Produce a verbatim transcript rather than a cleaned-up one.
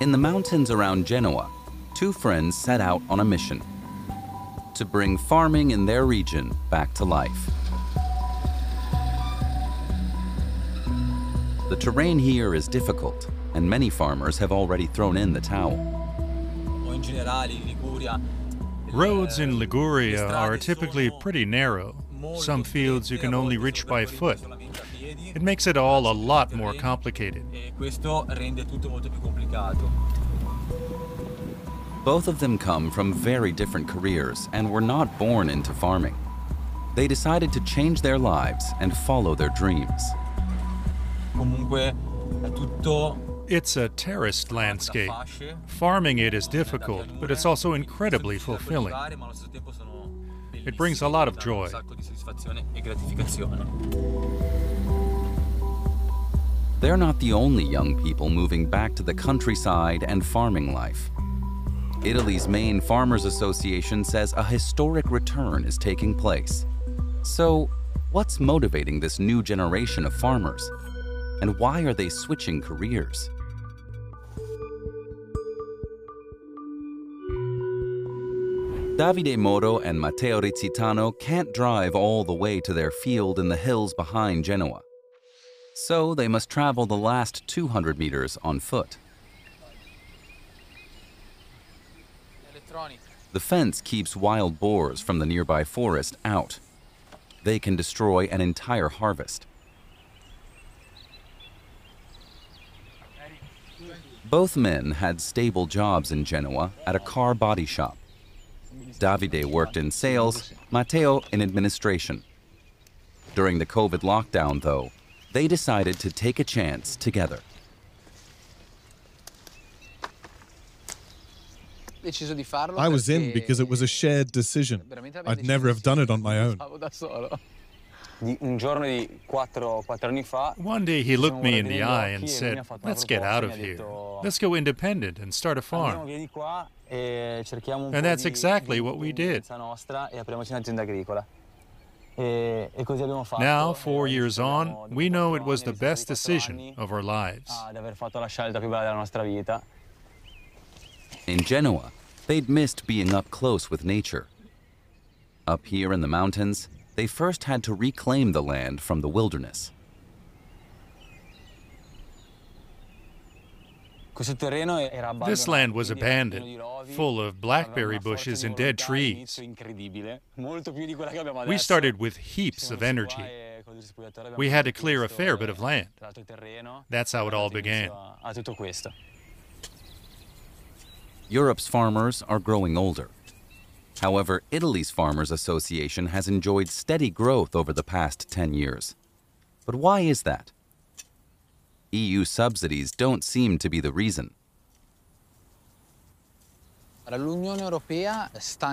In the mountains around Genoa, two friends set out on a mission to bring farming in their region back to life. The terrain here is difficult, and many farmers have already thrown in the towel. Roads in Liguria are typically pretty narrow. Some fields you can only reach by foot. It makes it all a lot more complicated. Both of them come from very different careers and were not born into farming. They decided to change their lives and follow their dreams. It's a terraced landscape. Farming it is difficult, but it's also incredibly fulfilling. It brings a lot of joy. They're not the only young people moving back to the countryside and farming life. Italy's main Farmers Association says a historic return is taking place. So, what's motivating this new generation of farmers? And why are they switching careers? Davide Moro and Matteo Rizzitano can't drive all the way to their field in the hills behind Genoa. So they must travel the last two hundred meters on foot. The fence keeps wild boars from the nearby forest out. They can destroy an entire harvest. Both men had stable jobs in Genoa at a car body shop. Davide worked in sales, Matteo in administration. During the COVID lockdown, though, they decided to take a chance together. I was in because it was a shared decision. I'd never have done it on my own. One day he looked me in the eye and said, "Let's get out of here. Let's go independent and start a farm." And that's exactly what we did. Now, four years on, we know it was the best decision of our lives. In Genoa, they'd missed being up close with nature. Up here in the mountains, they first had to reclaim the land from the wilderness. This land was abandoned, full of blackberry bushes and dead trees. We started with heaps of energy. We had to clear a fair bit of land. That's how it all began. Europe's farmers are growing older. However, Italy's Farmers Association has enjoyed steady growth over the past ten years. But why is that? E U subsidies don't seem to be the reason.